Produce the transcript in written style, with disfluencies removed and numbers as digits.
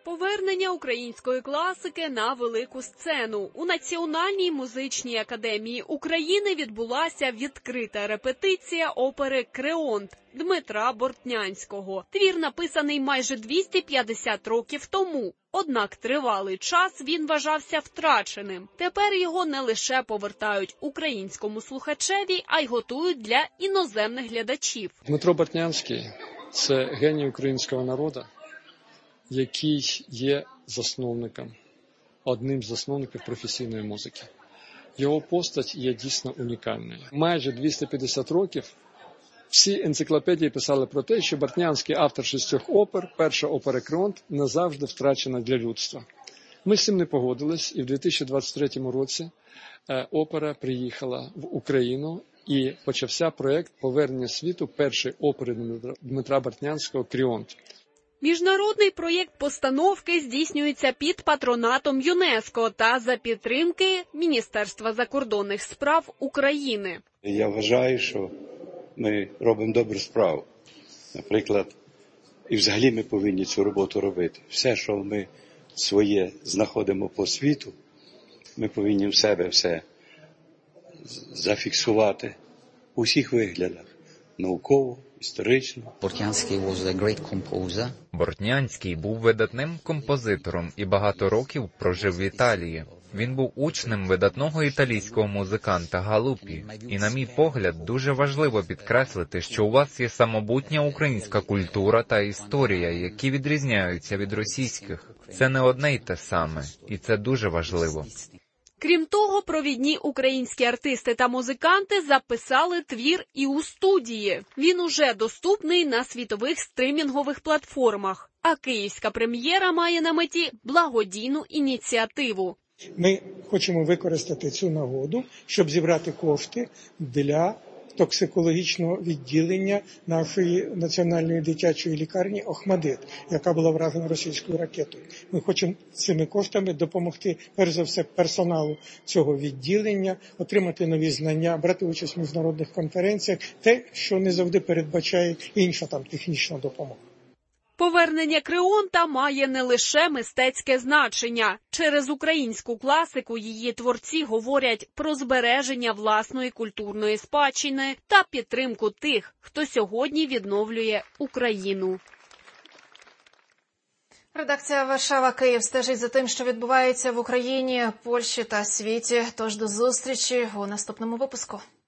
Повернення української класики на велику сцену. У Національній музичній академії України відбулася відкрита репетиція опери «Креонт» Дмитра Бортнянського. Твір написаний майже 250 років тому. Однак тривалий час він вважався втраченим. Тепер його не лише повертають українському слухачеві, а й готують для іноземних глядачів. Дмитро Бортнянський – це геній українського народу, який є засновником, одним з засновників професійної музики. Його постать є дійсно унікальною. Майже 250 років всі енциклопедії писали про те, що Бортнянський – автор 6 опер, перша опера «Креонт» назавжди втрачена для людства. Ми з цим не погодились, і в 2023 році опера приїхала в Україну і почався проєкт повернення світу першої опери Дмитра Бортнянського «Креонт». Міжнародний проєкт постановки здійснюється під патронатом ЮНЕСКО та за підтримки Міністерства закордонних справ України. Я вважаю, що ми робимо добру справу. Наприклад, і взагалі ми повинні цю роботу робити. Все, що ми своє знаходимо по світу, ми повинні в себе все зафіксувати у всіх виглядах. Науково, історично. Бортнянський був видатним композитором і багато років прожив в Італії. Він був учнем видатного італійського музиканта Галупі. І, на мій погляд, дуже важливо підкреслити, що у вас є самобутня українська культура та історія, які відрізняються від російських. Це не одне й те саме, і це дуже важливо. Крім того, провідні українські артисти та музиканти записали твір і у студії. Він уже доступний на світових стримінгових платформах. А київська прем'єра має на меті благодійну ініціативу. Ми хочемо використати цю нагоду, щоб зібрати кошти для токсикологічного відділення нашої національної дитячої лікарні «Охмадит», яка була вражена російською ракетою. Ми хочемо цими коштами допомогти, перш за все, персоналу цього відділення, отримати нові знання, брати участь в міжнародних конференціях, те, що не завжди передбачає інша технічна допомога. Повернення «Креонта» має не лише мистецьке значення. Через українську класику її творці говорять про збереження власної культурної спадщини та підтримку тих, хто сьогодні відновлює Україну. Редакція «Варшава-Київ» стежить за тим, що відбувається в Україні, Польщі та світі. Тож до зустрічі у наступному випуску.